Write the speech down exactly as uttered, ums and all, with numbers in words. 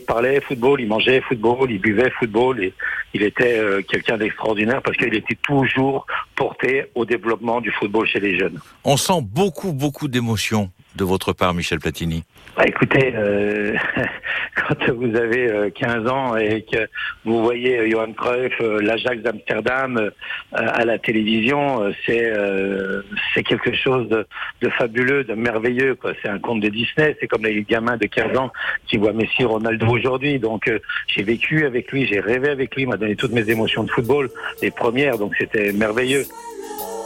parlait football, il mangeait football, il buvait football, et il était euh, quelqu'un d'extraordinaire parce qu'il était toujours porté au développement du football chez les jeunes. On sent beaucoup, beaucoup d'émotions de votre part, Michel Platini. Bah, écoutez, euh, quand vous avez euh, quinze ans et que vous voyez euh, Johan Cruyff, euh, l'Ajax d'Amsterdam euh, à la télévision, euh, c'est euh, c'est quelque chose de, de fabuleux, de merveilleux, quoi. C'est un conte de Disney. C'est comme les gamins de quinze ans qui voient Messi, Ronaldo aujourd'hui. Donc euh, j'ai vécu avec lui, j'ai rêvé avec lui, il m'a donné toutes mes émotions de football, les premières, donc c'était merveilleux.